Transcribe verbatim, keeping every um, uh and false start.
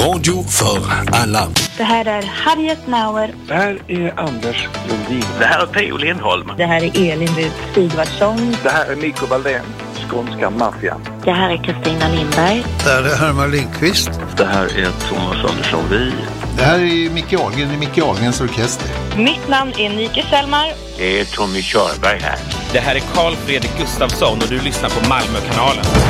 Radio för alla. Det här är Harriet Nauer. Det här är Anders Lundin. Det här är P.O. Lindholm. Det här är Elin Rud Sigvardsson. Det här är Mikko Valdén, skånska maffian. Det här är Kristina Lindberg. Det här är Herman Lindqvist. Det här är Thomas Andersson Vi. Det här är Micke Ahlgren i Micke Ahlgrens orkester. Mitt namn är Nike Selmar. Det är Tommy Körberg här. Det här är Carl Fredrik Gustafsson och du lyssnar på Malmökanalen.